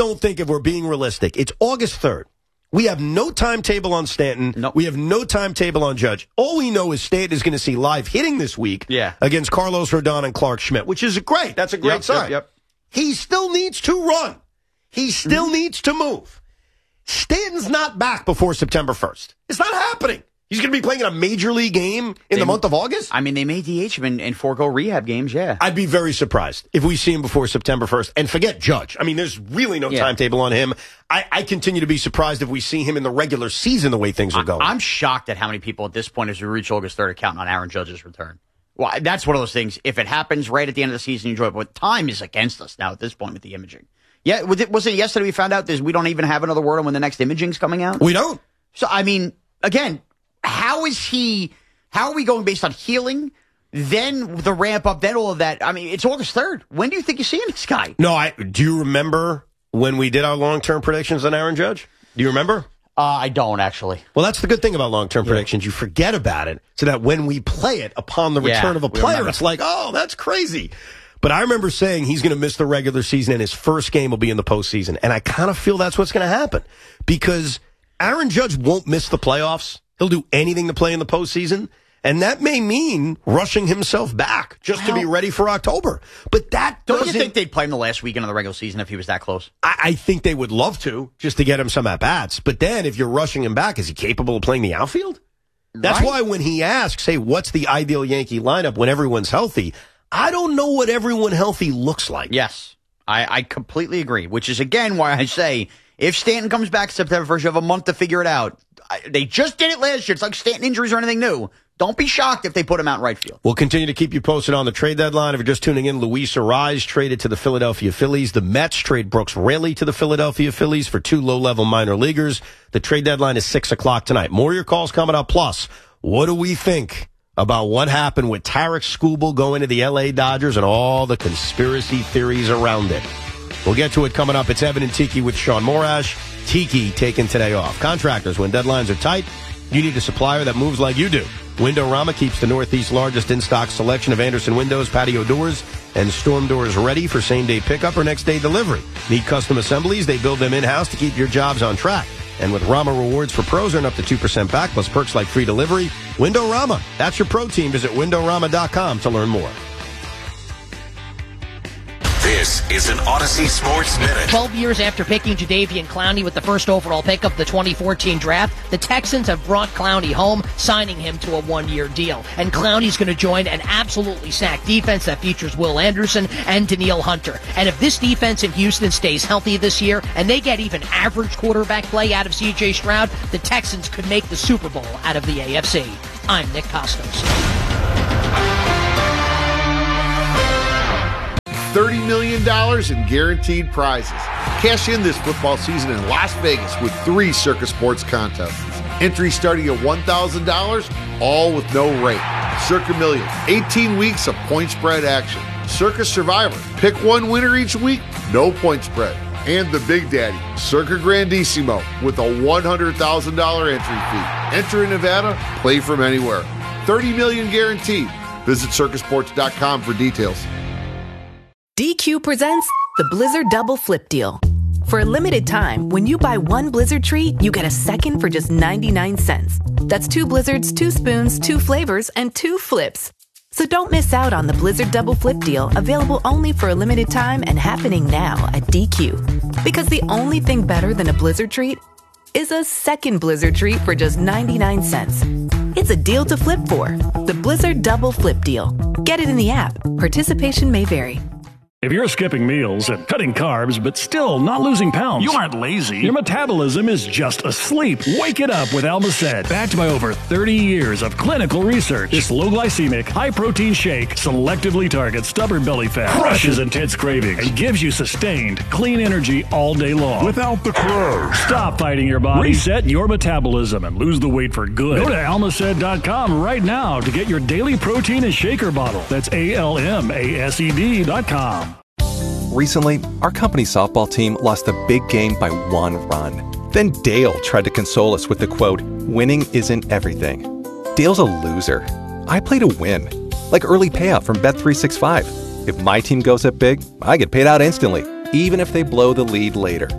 don't think, if we're being realistic, it's August 3rd. We have no timetable on Stanton. Nope. We have no timetable on Judge. All we know is Stanton is going to see live hitting this week against Carlos Rodon and Clark Schmidt, which is great. That's a great sign. Yep. He still needs to run. He still needs to move. Stanton's not back before September 1st. It's not happening. He's going to be playing in a major league game in the month of August? I mean, they may DH him and forego rehab games, yeah. I'd be very surprised if we see him before September 1st. And forget Judge. I mean, there's really no timetable on him. I continue to be surprised if we see him in the regular season the way things are going. I'm shocked at how many people at this point, as we reach August 3rd, are counting on Aaron Judge's return. Well, that's one of those things. If it happens right at the end of the season, you enjoy it. But time is against us now at this point with the imaging. Yeah, wasn't it yesterday we found out we don't even have another word on when the next imaging's coming out? We don't. So, I mean, again, how are we going based on healing, then the ramp up, then all of that? I mean, it's August 3rd. When do you think you're seeing this guy? No, do you remember when we did our long-term predictions on Aaron Judge? Do you remember? I don't, actually. Well, that's the good thing about long-term predictions. You forget about it so that when we play it upon the return of a player, it's like, oh, that's crazy. But I remember saying he's going to miss the regular season and his first game will be in the postseason. And I kind of feel that's what's going to happen because Aaron Judge won't miss the playoffs. He'll do anything to play in the postseason. And that may mean rushing himself back just to be ready for October. But that don't you think they'd play him the last weekend of the regular season if he was that close? I think they would love to, just to get him some at-bats. But then if you're rushing him back, is he capable of playing the outfield? That's why when he asks, hey, what's the ideal Yankee lineup when everyone's healthy? I don't know what everyone healthy looks like. Yes, I completely agree, which is, again, why I say if Stanton comes back September 1st, you have a month to figure it out. They just did it last year. It's like Stanton injuries or anything new. Don't be shocked if they put him out in right field. We'll continue to keep you posted on the trade deadline. If you're just tuning in, Luis Arraez traded to the Philadelphia Phillies. The Mets trade Brooks Raley to the Philadelphia Phillies for 2 low-level minor leaguers. The trade deadline is 6 o'clock tonight. More of your calls coming up. Plus, what do we think about what happened with Tarek Skubal going to the L.A. Dodgers and all the conspiracy theories around it? We'll get to it coming up. It's Evan and Tiki with Sean Morash. Tiki taking today off. Contractors, when deadlines are tight, you need a supplier that moves like you do. Windorama keeps the Northeast's largest in-stock selection of Anderson windows, patio doors, and storm doors ready for same-day pickup or next-day delivery. Need custom assemblies? They build them in-house to keep your jobs on track. And with Rama Rewards for pros, earn up to 2% back, plus perks like free delivery. Windorama, that's your pro team. Visit Windorama.com to learn more. This is an Odyssey Sports Minute. 12 years after picking Jadeveon Clowney with the first overall pick of the 2014 draft, the Texans have brought Clowney home, signing him to a one-year deal. And Clowney's going to join an absolutely stacked defense that features Will Anderson and Danielle Hunter. And if this defense in Houston stays healthy this year, and they get even average quarterback play out of C.J. Stroud, the Texans could make the Super Bowl out of the AFC. I'm Nick Costos. $30 million in guaranteed prizes. Cash in this football season in Las Vegas with 3 Circa Sports contests. Entries starting at $1,000, all with no rate. Circa Million, 18 weeks of point spread action. Circa Survivor, pick one winner each week, no point spread. And the Big Daddy, Circa Grandissimo, with a $100,000 entry fee. Enter in Nevada, play from anywhere. $30 million guaranteed. Visit circasports.com for details. DQ presents the Blizzard Double Flip Deal. For a limited time, when you buy one Blizzard treat, you get a second for just 99 cents. That's 2 Blizzards, 2 spoons, 2 flavors, and 2 flips. So don't miss out on the Blizzard Double Flip Deal, available only for a limited time and happening now at DQ. Because the only thing better than a Blizzard treat is a second Blizzard treat for just 99 cents. It's a deal to flip for. The Blizzard Double Flip Deal. Get it in the app. Participation may vary. If you're skipping meals and cutting carbs but still not losing pounds, you aren't lazy. Your metabolism is just asleep. Wake it up with Almacet. Backed by over 30 years of clinical research, this low-glycemic, high-protein shake selectively targets stubborn belly fat, crushes intense cravings, and gives you sustained, clean energy all day long. Without the crows. Stop fighting your body, reset your metabolism, and lose the weight for good. Go to Almacet.com right now to get your daily protein and shaker bottle. That's ALMASED.com. Recently, our company softball team lost a big game by 1 run. Then Dale tried to console us with the quote, "Winning isn't everything." Dale's a loser. I play to win. Like early payout from Bet365. If my team goes up big, I get paid out instantly, even if they blow the lead later.